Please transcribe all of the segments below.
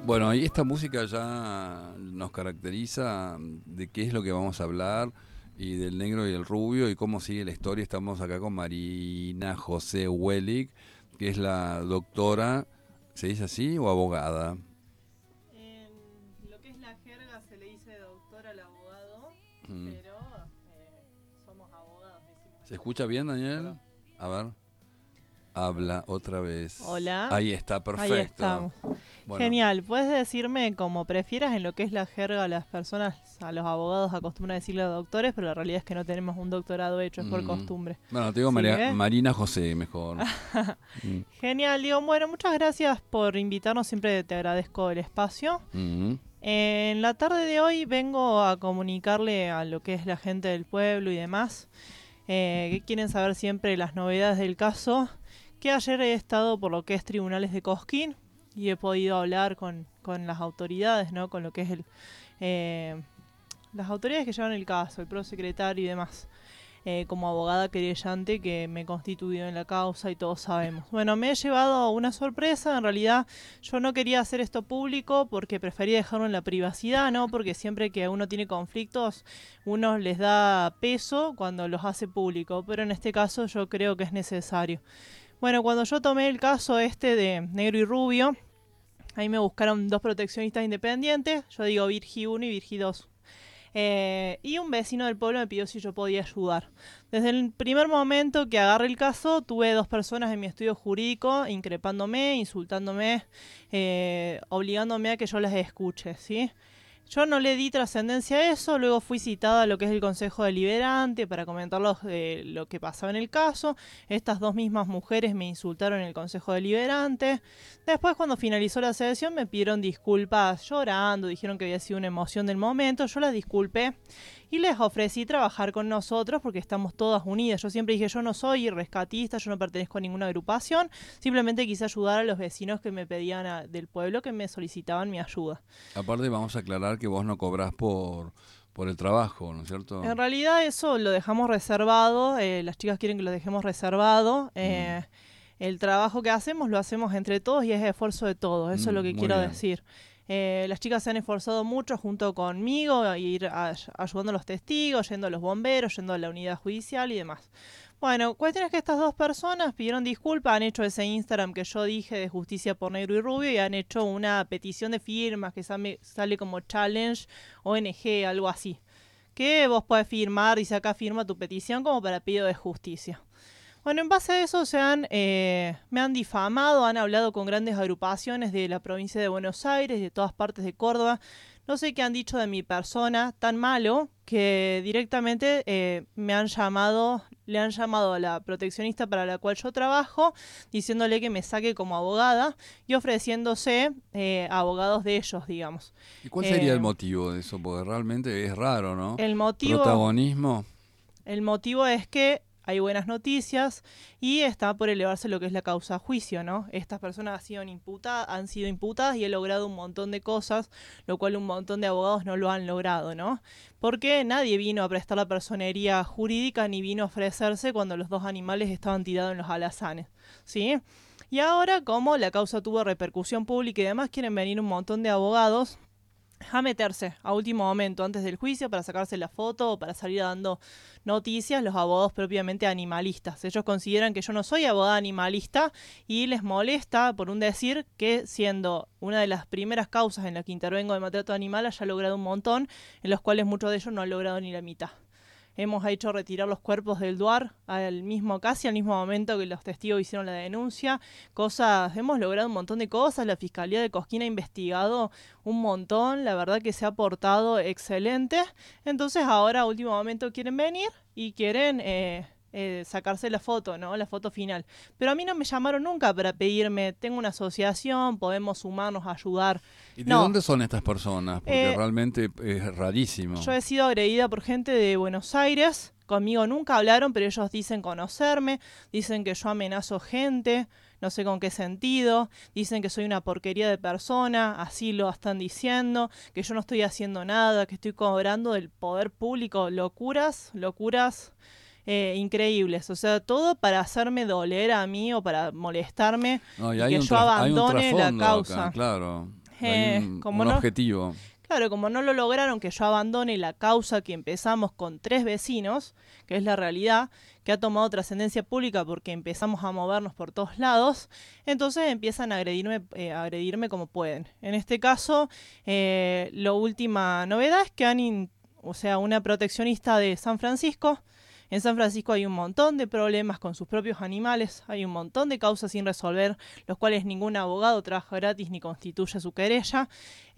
Bueno, y esta música ya nos caracteriza de qué es lo que vamos a hablar y del negro y el rubio y cómo sigue la historia. Estamos acá con Marina José Wellig, que es la doctora, ¿se dice así o abogada? En lo que es la jerga se le dice doctor al abogado, Mm. pero somos abogados, decimos ¿Se en escucha bien, Daniel? Hola. A ver, habla otra vez. Hola, Ahí está, ahí perfecto. estamos. Bueno, Genial, puedes decirme como prefieras en lo que es la jerga a las personas, a los abogados acostumbran a decirle doctores, pero la realidad es que no tenemos un doctorado hecho, es por costumbre. bueno, te digo ¿Sigue? Marina José mejor. Mm. Genial, digo, bueno, muchas gracias por invitarnos, siempre te agradezco el espacio. Mm. En la tarde de hoy vengo a comunicarle a lo que es la gente del pueblo y demás, que quieren saber siempre las novedades del caso, que ayer he estado por lo que es Tribunales de Cosquín y he podido hablar con las autoridades, ¿no? Con lo que es las autoridades que llevan el caso, el prosecretario y demás. Como abogada querellante que me he constituido en la causa y todos sabemos. Bueno, me he llevado una sorpresa, en realidad yo no quería hacer esto público porque prefería dejarlo en la privacidad, ¿no? Porque siempre que uno tiene conflictos, uno les da peso cuando los hace público, pero en este caso yo creo que es necesario. Bueno, cuando yo tomé el caso este de Negro y Rubio, ahí me buscaron dos proteccionistas independientes, yo digo Virgi 1 y Virgi 2. Y un vecino del pueblo me pidió si yo podía ayudar. Desde el primer momento que agarré el caso, tuve dos personas en mi estudio jurídico increpándome, insultándome, obligándome a que yo las escuche, ¿sí? Yo no le di trascendencia a eso, luego fui citada a lo que es el Consejo Deliberante para comentar lo que pasaba en el caso. Estas dos mismas mujeres me insultaron en el Consejo Deliberante. Después, cuando finalizó la sesión, me pidieron disculpas llorando, dijeron que había sido una emoción del momento. Yo las disculpé y les ofrecí trabajar con nosotros porque estamos todas unidas. Yo siempre dije, yo no soy rescatista, yo no pertenezco a ninguna agrupación, simplemente quise ayudar a los vecinos que me pedían del pueblo, que me solicitaban mi ayuda. Aparte vamos a aclarar que vos no cobrás por el trabajo, ¿no es cierto? En realidad eso lo dejamos reservado, las chicas quieren que lo dejemos reservado. El trabajo que hacemos lo hacemos entre todos y es esfuerzo de todos, eso es lo que Muy quiero bien. decir. Las chicas se han esforzado mucho junto conmigo a ir ayudando a los testigos, yendo a los bomberos, yendo a la unidad judicial y demás. Bueno, cuestión es que estas dos personas pidieron disculpas, han hecho ese Instagram que yo dije de Justicia por Negro y Rubio y han hecho una petición de firmas que sale como Challenge ONG, algo así. Que vos podés firmar, dice acá firma tu petición como para pedido de justicia. Bueno, en base a eso me han difamado, han hablado con grandes agrupaciones de la provincia de Buenos Aires, de todas partes de Córdoba. No sé qué han dicho de mi persona tan malo que directamente le han llamado a la proteccionista para la cual yo trabajo, diciéndole que me saque como abogada y ofreciéndose abogados de ellos, digamos. ¿Y cuál sería el motivo de eso? Porque realmente es raro, ¿no? El motivo Protagonismo. El motivo es que hay buenas noticias y está por elevarse lo que es la causa a juicio, ¿no? Estas personas han sido imputadas y he logrado un montón de cosas, lo cual un montón de abogados no lo han logrado, ¿no? Porque nadie vino a prestar la personería jurídica ni vino a ofrecerse cuando los dos animales estaban tirados en los alazanes, ¿sí? Y ahora, como la causa tuvo repercusión pública y demás, quieren venir un montón de abogados a meterse a último momento antes del juicio para sacarse la foto o para salir dando noticias los abogados propiamente animalistas. Ellos consideran que yo no soy abogada animalista y les molesta por un decir que siendo una de las primeras causas en las que intervengo de maltrato animal haya logrado un montón, en los cuales muchos de ellos no han logrado ni la mitad. Hemos hecho retirar los cuerpos del DUAR casi al mismo momento que los testigos hicieron la denuncia. Hemos logrado un montón de cosas. La Fiscalía de Cosquín ha investigado un montón. La verdad que se ha portado excelente. Entonces ahora a último momento quieren venir y quieren sacarse la foto, ¿no? La foto final. Pero a mí no me llamaron nunca para pedirme, tengo una asociación, podemos sumarnos a ayudar. ¿Y de No. dónde son estas personas? Porque realmente es rarísimo. Yo he sido agredida por gente de Buenos Aires. Conmigo nunca hablaron, pero ellos dicen conocerme, dicen que yo amenazo gente, no sé con qué sentido, dicen que soy una porquería de persona, así lo están diciendo, que yo no estoy haciendo nada, que estoy cobrando del poder público locuras increíbles. O sea, todo para hacerme doler a mí o para molestarme No, y y hay que un yo hay un abandone la trasfondo causa. acá, claro. Hay como un no, objetivo. claro, como no lo lograron que yo abandone la causa que empezamos con 3 vecinos, que es la realidad, que ha tomado trascendencia pública porque empezamos a movernos por todos lados, entonces empiezan a agredirme como pueden. En este caso, la última novedad es que o sea, una proteccionista de San Francisco. En San Francisco hay un montón de problemas con sus propios animales, hay un montón de causas sin resolver, los cuales ningún abogado trabaja gratis ni constituye su querella.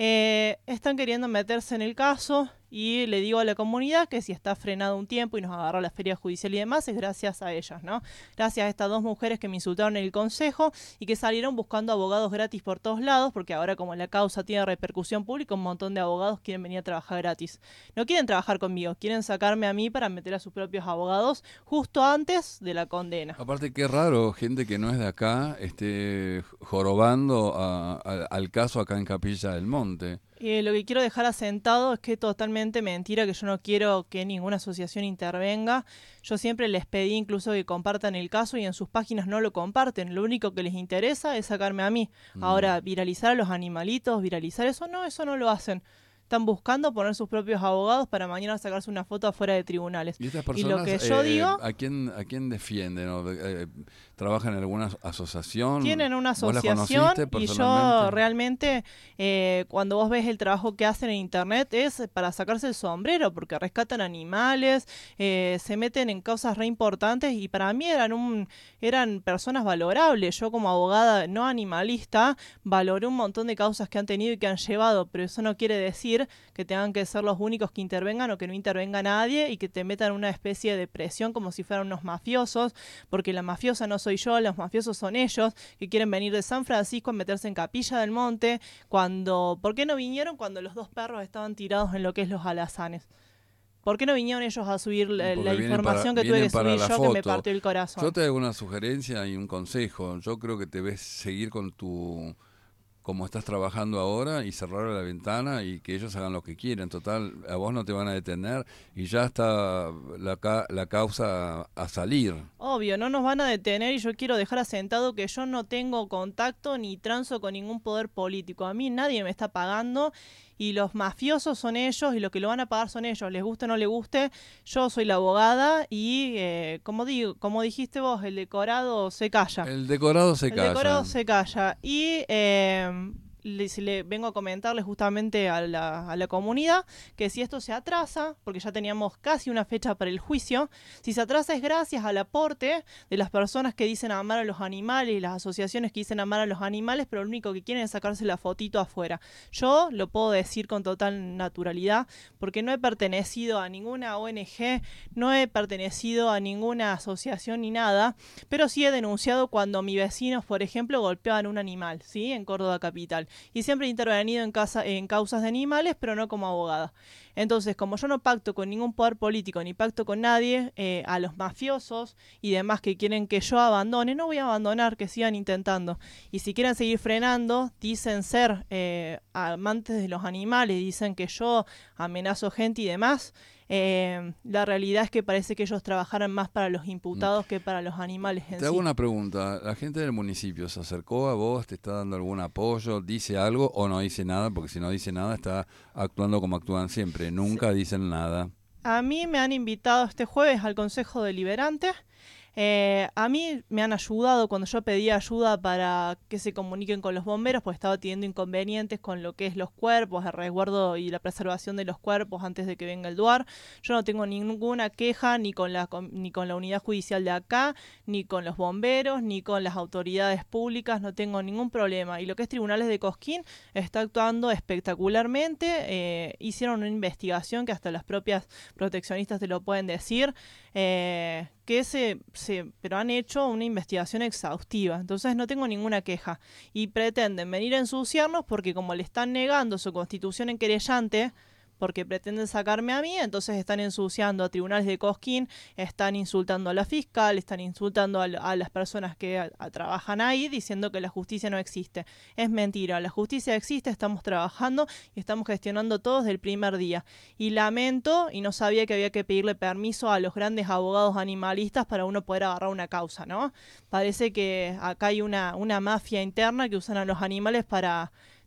Están queriendo meterse en el caso y le digo a la comunidad que si está frenado un tiempo y nos agarró la feria judicial y demás, es gracias a ellas, ¿no? Gracias a estas 2 mujeres que me insultaron en el consejo y que salieron buscando abogados gratis por todos lados, porque ahora como la causa tiene repercusión pública, un montón de abogados quieren venir a trabajar gratis. No quieren trabajar conmigo, quieren sacarme a mí para meter a sus propios abogados justo antes de la condena. Aparte, qué raro, gente que no es de acá esté jorobando al caso acá en Capilla del Monte. Lo que quiero dejar asentado es que es totalmente mentira, que yo no quiero que ninguna asociación intervenga. Yo siempre les pedí incluso que compartan el caso y en sus páginas no lo comparten. Lo único que les interesa es sacarme a mí. Ahora, viralizar a los animalitos, viralizar eso no lo hacen. Están buscando poner sus propios abogados para mañana sacarse una foto afuera de tribunales. ¿Y estas Y lo personas que yo digo... a quién defienden? ¿O, trabajan en alguna asociación? Tienen una ¿Vos las asociación conociste y yo personalmente? realmente cuando vos ves el trabajo que hacen en internet es para sacarse el sombrero porque rescatan animales, se meten en causas re importantes y para mí eran personas valorables. Yo como abogada no animalista valoré un montón de causas que han tenido y que han llevado, pero eso no quiere decir que tengan que ser los únicos que intervengan o que no intervenga nadie y que te metan una especie de presión como si fueran unos mafiosos, porque la mafiosa no soy yo, los mafiosos son ellos, que quieren venir de San Francisco a meterse en Capilla del Monte, ¿por qué no vinieron cuando los 2 perros estaban tirados en lo que es los alazanes? ¿Por qué no vinieron ellos a subir la información que tuve que subir yo que me partió el corazón? Yo te hago una sugerencia y un consejo. Yo creo que debes seguir como estás trabajando ahora y cerrar la ventana y que ellos hagan lo que quieren. Total, a vos no te van a detener y ya está la causa a salir. Obvio, no nos van a detener y yo quiero dejar asentado que yo no tengo contacto ni transo con ningún poder político. A mí nadie me está pagando y los mafiosos son ellos y lo que lo van a pagar son ellos. Les guste o no les guste, yo soy la abogada y como dijiste vos, el decorado se calla. El decorado se calla. El decorado se calla. Y le vengo a comentarle justamente a la comunidad que si esto se atrasa, porque ya teníamos casi una fecha para el juicio, si se atrasa es gracias al aporte de las personas que dicen amar a los animales y las asociaciones que dicen amar a los animales, pero lo único que quieren es sacarse la fotito afuera. Yo lo puedo decir con total naturalidad porque no he pertenecido a ninguna ONG, no he pertenecido a ninguna asociación ni nada, pero sí he denunciado cuando mis vecinos, por ejemplo, golpeaban un animal, ¿sí? En Córdoba capital. Y siempre he intervenido en causas de animales, pero no como abogada. Entonces, como yo no pacto con ningún poder político ni pacto con nadie, a los mafiosos y demás que quieren que yo abandone, no voy a abandonar, que sigan intentando. Y si quieren seguir frenando, dicen ser amantes de los animales, dicen que yo amenazo gente y demás. La realidad es que parece que ellos trabajaran más para los imputados que para los animales en sí. Te hago una pregunta. ¿La gente del municipio se acercó a vos? ¿Te está dando algún apoyo? ¿Dice algo o no dice nada? Porque si no dice nada está actuando como actúan siempre. Nunca dicen nada. A mí me han invitado este jueves al Consejo Deliberante. A mí me han ayudado cuando yo pedí ayuda para que se comuniquen con los bomberos, pues estaba teniendo inconvenientes con lo que es los cuerpos, el resguardo y la preservación de los cuerpos antes de que venga el DUAR. Yo no tengo ninguna queja ni con la unidad judicial de acá, ni con los bomberos, ni con las autoridades públicas, no tengo ningún problema. Y lo que es Tribunales de Cosquín está actuando espectacularmente. Hicieron una investigación que hasta las propias proteccionistas te lo pueden decir, pero han hecho una investigación exhaustiva, entonces no tengo ninguna queja y pretenden venir a ensuciarnos porque como le están negando su constitución en querellante, porque pretenden sacarme a mí, entonces están ensuciando a Tribunales de Cosquín, están insultando a la fiscal, están insultando a las personas que trabajan ahí, diciendo que la justicia no existe. Es mentira, la justicia existe, estamos trabajando y estamos gestionando todo desde el primer día. Y lamento, y no sabía que había que pedirle permiso a los grandes abogados animalistas para uno poder agarrar una causa, ¿no? Parece que acá hay una mafia interna que usan a los animales para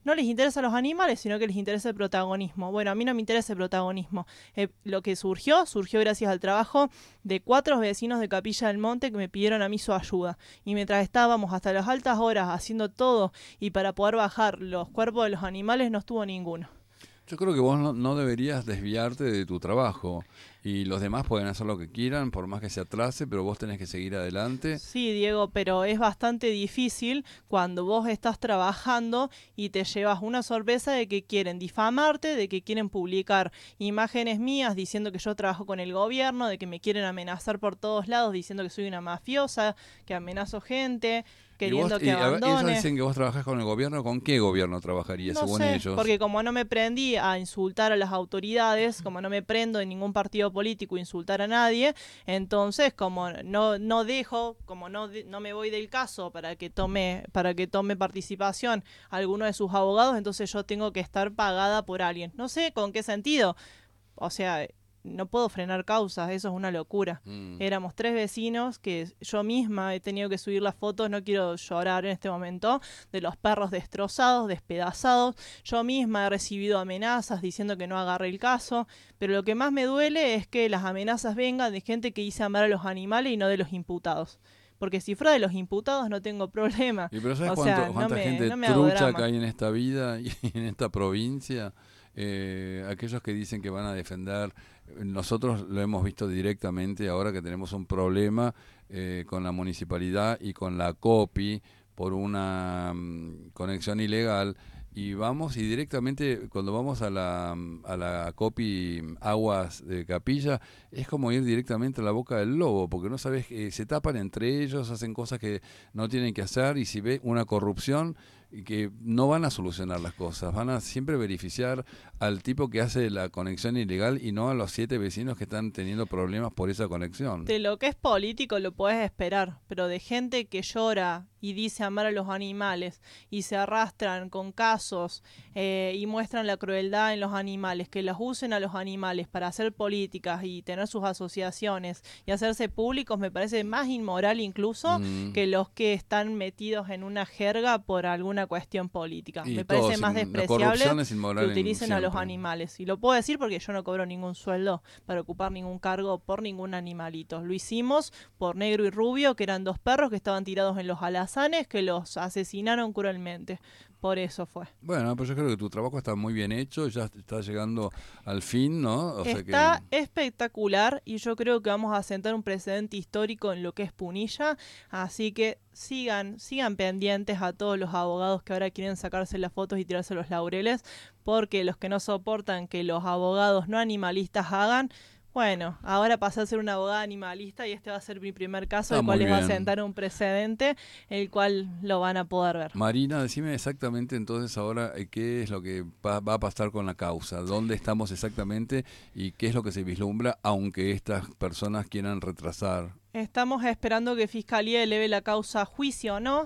no les interesa los animales, sino que les interesa el protagonismo. Bueno, a mí no me interesa el protagonismo. Lo que surgió gracias al trabajo de 4 vecinos de Capilla del Monte que me pidieron a mí su ayuda. Y mientras estábamos hasta las altas horas haciendo todo y para poder bajar los cuerpos de los animales, no estuvo ninguno. Yo creo que vos no deberías desviarte de tu trabajo y los demás pueden hacer lo que quieran, por más que se atrase, pero vos tenés que seguir adelante. Sí, Diego, pero es bastante difícil cuando vos estás trabajando y te llevas una sorpresa de que quieren difamarte, de que quieren publicar imágenes mías diciendo que yo trabajo con el gobierno, de que me quieren amenazar por todos lados diciendo que soy una mafiosa, que amenazo gente, queriendo que abandone. Ellos dicen que vos trabajás con el gobierno. ¿Con qué gobierno trabajarías, No según sé, ellos? porque como no me prendí a insultar a las autoridades, como no me prendo en ningún partido político a insultar a nadie, entonces como no dejo, como no me voy del caso para que tome participación alguno de sus abogados, entonces yo tengo que estar pagada por alguien. No sé con qué sentido. O sea, no puedo frenar causas, eso es una locura. Éramos 3 vecinos que yo misma he tenido que subir las fotos, no quiero llorar en este momento, de los perros destrozados, despedazados. Yo misma he recibido amenazas diciendo que no agarre el caso, pero lo que más me duele es que las amenazas vengan de gente que dice amar a los animales y no de los imputados. Porque si fuera de los imputados no tengo problema. Pero ¿sabes no cuánta me, gente no me hago trucha drama. que hay en esta vida y en esta provincia? Aquellos que dicen que van a defender, nosotros lo hemos visto directamente ahora que tenemos un problema con la municipalidad y con la COPI por una conexión ilegal. Y vamos y directamente cuando vamos a la COPI Aguas de Capilla, es como ir directamente a la boca del lobo, porque no sabes, se tapan entre ellos, hacen cosas que no tienen que hacer, y si ve una corrupción, y que no van a solucionar las cosas, van a siempre beneficiar al tipo que hace la conexión ilegal y no a los 7 vecinos que están teniendo problemas por esa conexión. De lo que es político lo podés esperar, pero de gente que llora y dice amar a los animales y se arrastran con casos y muestran la crueldad en los animales, que los usen a los animales para hacer políticas y tener sus asociaciones y hacerse públicos, me parece más inmoral incluso que los que están metidos en una jerga por alguna cuestión política. Y me parece más despreciable que utilicen a los animales. Y lo puedo decir porque yo no cobro ningún sueldo para ocupar ningún cargo por ningún animalito. Lo hicimos por Negro y Rubio, que eran 2 perros que estaban tirados en los alazanes, que los asesinaron cruelmente. Por eso fue. Bueno, pues yo creo que tu trabajo está muy bien hecho, ya está llegando al fin, ¿no? Está espectacular y yo creo que vamos a sentar un precedente histórico en lo que es Punilla, así que sigan pendientes a todos los abogados que ahora quieren sacarse las fotos y tirarse los laureles, porque los que no soportan que los abogados no animalistas hagan, bueno, ahora pasé a ser una abogada animalista y este va a ser mi primer caso, el cual les va a sentar un precedente, el cual lo van a poder ver. Marina, decime exactamente entonces ahora qué es lo que va a pasar con la causa, dónde estamos exactamente y qué es lo que se vislumbra, aunque estas personas quieran retrasar. Estamos esperando que Fiscalía eleve la causa a juicio o no,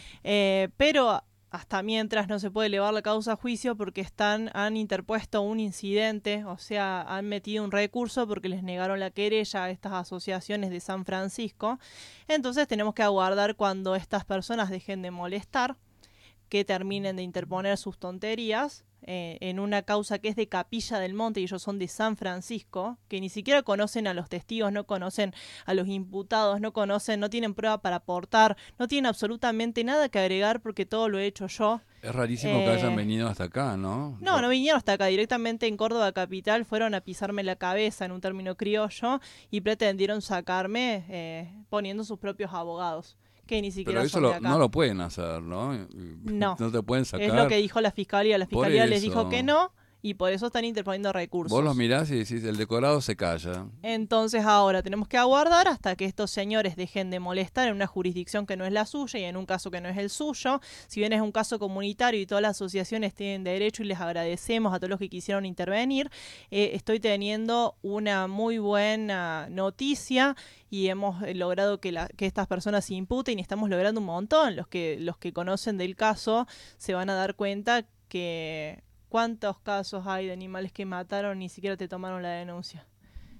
pero hasta mientras no se puede elevar la causa a juicio porque han interpuesto un incidente, o sea, han metido un recurso porque les negaron la querella a estas asociaciones de San Francisco. Entonces tenemos que aguardar cuando estas personas dejen de molestar, que terminen de interponer sus tonterías en una causa que es de Capilla del Monte y ellos son de San Francisco, que ni siquiera conocen a los testigos, no conocen a los imputados, no tienen prueba para aportar, no tienen absolutamente nada que agregar porque todo lo he hecho yo. Es rarísimo que hayan venido hasta acá, ¿no? No vinieron hasta acá, directamente en Córdoba capital fueron a pisarme la cabeza en un término criollo y pretendieron sacarme poniendo sus propios abogados. Que ni siquiera pero eso son de acá. no lo pueden hacer, ¿no? No. No te pueden sacar. Es lo que dijo la fiscalía. La fiscalía les dijo que no y por eso están interponiendo recursos. Vos los mirás y decís, el decorado se calla. Entonces ahora tenemos que aguardar hasta que estos señores dejen de molestar en una jurisdicción que no es la suya y en un caso que no es el suyo. Si bien es un caso comunitario y todas las asociaciones tienen derecho y les agradecemos a todos los que quisieron intervenir, estoy teniendo una muy buena noticia y hemos logrado que estas personas se imputen y estamos logrando un montón. Los que conocen del caso se van a dar cuenta que ¿cuántos casos hay de animales que mataron ni siquiera te tomaron la denuncia?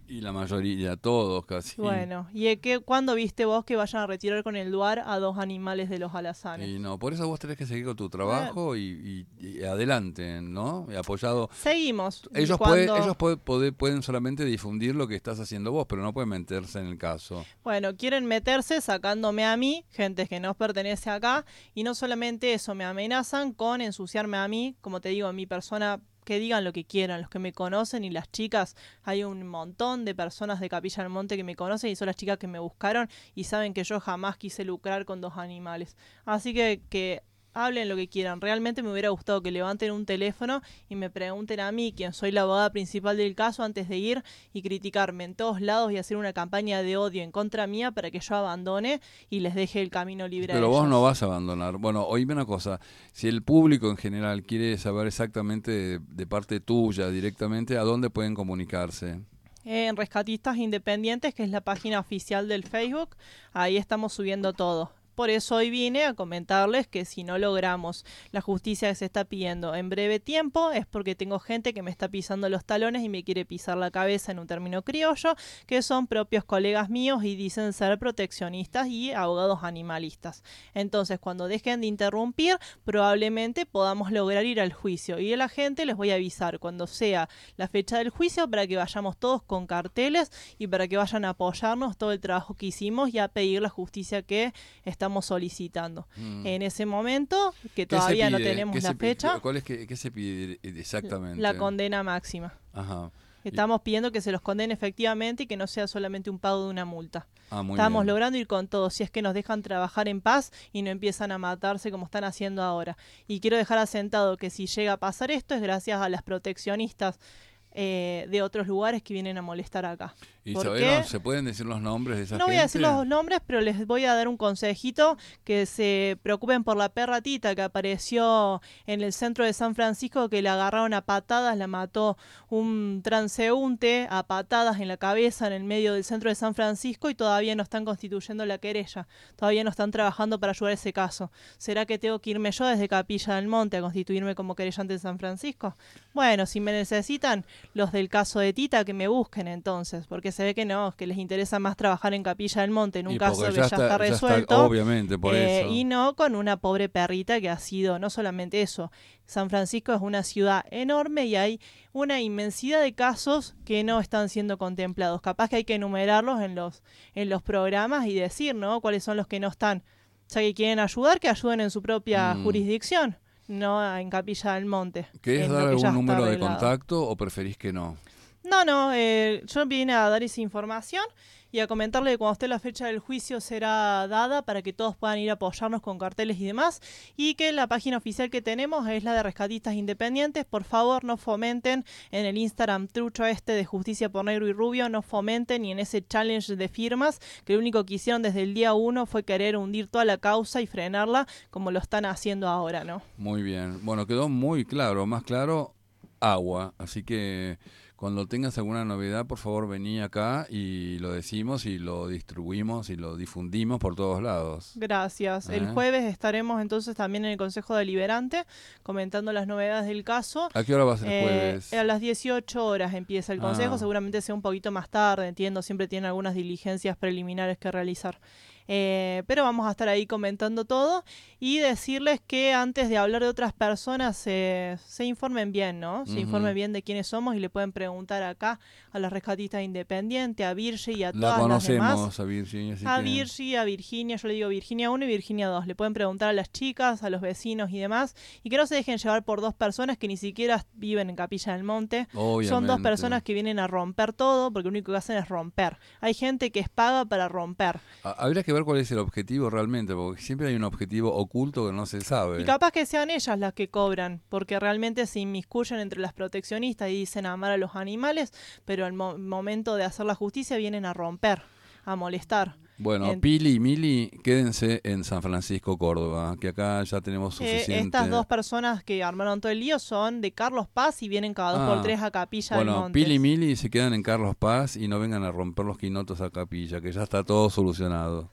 Y la mayoría, todos casi. Bueno, ¿y cuándo viste vos que vayan a retirar con el DUAR a 2 animales de los alazanes? Y no, por eso vos tenés que seguir con tu Bueno, trabajo y adelante, ¿no? Y apoyado. seguimos. Ellos pueden solamente difundir lo que estás haciendo vos, pero no pueden meterse en el caso. Bueno, quieren meterse sacándome a mí, gente que no pertenece acá, y no solamente eso, me amenazan con ensuciarme a mí, como te digo, mi persona, que digan lo que quieran, los que me conocen y las chicas, hay un montón de personas de Capilla del Monte que me conocen y son las chicas que me buscaron y saben que yo jamás quise lucrar con 2 animales. Así que hablen lo que quieran. Realmente me hubiera gustado que levanten un teléfono y me pregunten a mí, quien soy la abogada principal del caso, antes de ir y criticarme en todos lados y hacer una campaña de odio en contra mía para que yo abandone y les deje el camino libre a Pero ellos. vos no vas a abandonar. Bueno, oíme una cosa, si el público en general quiere saber exactamente de parte tuya directamente, ¿a dónde pueden comunicarse? En Rescatistas Independientes, que es la página oficial del Facebook, ahí estamos subiendo todo. Por eso hoy vine a comentarles que si no logramos la justicia que se está pidiendo en breve tiempo es porque tengo gente que me está pisando los talones y me quiere pisar la cabeza en un término criollo, que son propios colegas míos y dicen ser proteccionistas y abogados animalistas. Entonces, cuando dejen de interrumpir, probablemente podamos lograr ir al juicio. Y a la gente les voy a avisar cuando sea la fecha del juicio para que vayamos todos con carteles y para que vayan a apoyarnos todo el trabajo que hicimos y a pedir la justicia que estamos solicitando. En ese momento, que todavía no tenemos la fecha, ¿Qué se pide exactamente? la condena máxima. Ajá. Estamos pidiendo que se los condene efectivamente y que no sea solamente un pago de una multa. Muy Estamos bien. logrando ir con todo, si es que nos dejan trabajar en paz y no empiezan a matarse como están haciendo ahora. Y quiero dejar asentado que si llega a pasar esto es gracias a las proteccionistas de otros lugares que vienen a molestar acá. Isabel, ¿se pueden decir los nombres de esa gente? No voy a decir los nombres, pero les voy a dar un consejito, que se preocupen por la perra Tita que apareció en el centro de San Francisco, que la agarraron a patadas, la mató un transeúnte a patadas en la cabeza en el medio del centro de San Francisco y todavía no están constituyendo la querella, todavía no están trabajando para ayudar ese caso. ¿Será que tengo que irme yo desde Capilla del Monte a constituirme como querellante en San Francisco? Bueno, si me necesitan, los del caso de Tita que me busquen entonces, porque se ve que no, que les interesa más trabajar en Capilla del Monte en un caso que ya está resuelto, obviamente, por eso. y no con una pobre perrita que ha sido, no solamente eso, San Francisco es una ciudad enorme y hay una inmensidad de casos que no están siendo contemplados. Capaz que hay que enumerarlos en los programas y decir, ¿no?, cuáles son los que no están. Ya que quieren ayudar, que ayuden en su propia jurisdicción, no en Capilla del Monte. ¿Querés dar algún número de contacto o preferís que no? No, yo vine a dar esa información y a comentarle que cuando esté la fecha del juicio será dada para que todos puedan ir a apoyarnos con carteles y demás, y que la página oficial que tenemos es la de Rescatistas Independientes. Por favor, no fomenten en el Instagram trucho de Justicia por Negro y Rubio, no fomenten ni en ese challenge de firmas, que lo único que hicieron desde el día 1 fue querer hundir toda la causa y frenarla como lo están haciendo ahora, ¿no? Muy bien, bueno, quedó muy claro, más claro, agua, así que cuando tengas alguna novedad, por favor, vení acá y lo decimos y lo distribuimos y lo difundimos por todos lados. Gracias. El jueves estaremos entonces también en el Consejo Deliberante comentando las novedades del caso. ¿A qué hora va a ser el jueves? A las 18 horas empieza el Consejo, seguramente sea un poquito más tarde, entiendo, siempre tienen algunas diligencias preliminares que realizar. Pero vamos a estar ahí comentando todo y decirles que antes de hablar de otras personas se informen bien, ¿no? Se informen bien de quiénes somos y le pueden preguntar acá a las rescatistas independientes, a Virgi y a todas las demás. La conocemos a Virgi. A Virgi, a Virginia, yo le digo Virginia 1 y Virginia 2. Le pueden preguntar a las chicas, a los vecinos y demás, y que no se dejen llevar por 2 personas que ni siquiera viven en Capilla del Monte. Obviamente. Son 2 personas que vienen a romper todo, porque lo único que hacen es romper. Hay gente que es paga para romper. Habría que ver cuál es el objetivo realmente, porque siempre hay un objetivo oculto que no se sabe. Y capaz que sean ellas las que cobran, porque realmente se inmiscuyen entre las proteccionistas y dicen amar a los animales, pero al momento de hacer la justicia vienen a romper, a molestar. Bueno, Pili y Mili, quédense en San Francisco, Córdoba, que acá ya tenemos suficiente. Estas 2 personas que armaron todo el lío son de Carlos Paz y vienen cada 2 por 3 a Capilla del Monte. Bueno, Pili y Mili se quedan en Carlos Paz y no vengan a romper los quinotos a Capilla, que ya está todo solucionado.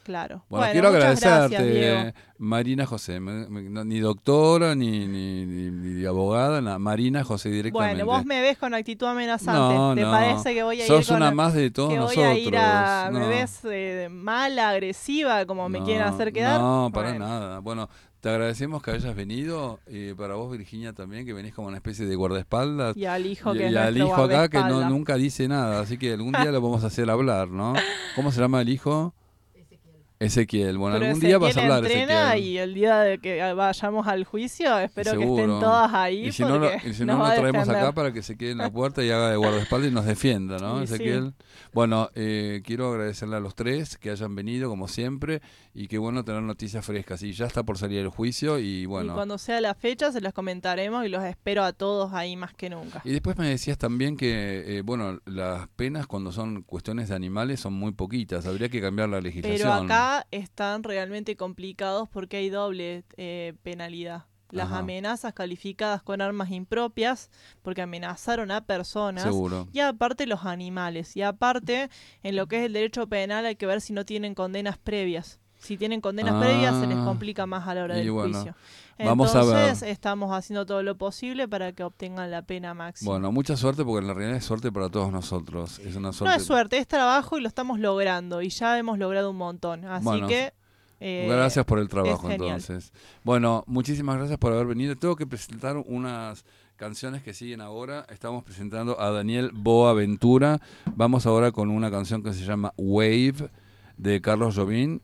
Claro. Bueno, Bueno, quiero muchas agradecerte, gracias, Diego. Marina José, ni doctora, ni abogada, nada, Marina José Bueno, vos directamente. me ves con actitud amenazante. No, ¿Te no, parece que voy a ir sos con una más de todos nosotros, me no. ves mala, agresiva, como me quieren No, hacer quedar? no, para Bueno, nada. Bueno, te agradecemos que hayas venido y para vos, Virginia, también, que venís como una especie de guardaespaldas y al hijo que es y al nuestro hijo acá que no guardaespaldas. nunca dice nada, así que algún día lo vamos a hacer hablar, ¿no? ¿Cómo se llama el hijo? Ezequiel. Bueno, Pero algún día vas Ezequiel a hablar, entrena Ezequiel. y el día de que vayamos al juicio, Y espero que estén seguro. todas ahí porque Y si no, nos va lo a traemos acá defender. para que se quede en la puerta y haga de guardaespaldas y nos defienda, ¿no, Y sí. Ezequiel? Bueno, quiero agradecerle a los tres que hayan venido, como siempre, y qué bueno tener noticias frescas. Y ya está por salir el juicio y Y bueno. cuando sea la fecha se los comentaremos y los espero a todos ahí más que nunca. Y después me decías también que, bueno, las penas cuando son cuestiones de animales son muy poquitas. Habría que cambiar la Pero legislación. acá están realmente complicados porque hay doble penalidad. Las Ajá, amenazas calificadas con armas impropias, porque amenazaron a personas, seguro. y aparte los animales. Y aparte, en lo que es el derecho penal hay que ver si no tienen condenas previas. Si tienen condenas previas se les Ah, complica más a la hora y del bueno, juicio. vamos a ver. Entonces estamos haciendo todo lo posible para que obtengan la pena máxima. Bueno, mucha suerte porque en la realidad es suerte para todos nosotros. Es una No es suerte. suerte, es trabajo y lo estamos logrando. Y ya hemos logrado un montón. Así Bueno, que gracias por el es trabajo genial. entonces. Bueno, muchísimas gracias por haber venido. Tengo que presentar unas canciones que siguen ahora. Estamos presentando a Daniel Boaventura. Vamos ahora con una canción que se llama Wave de Carlos Jobim.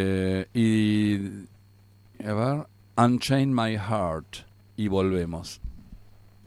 Y a ver, Unchain My Heart. Y volvemos.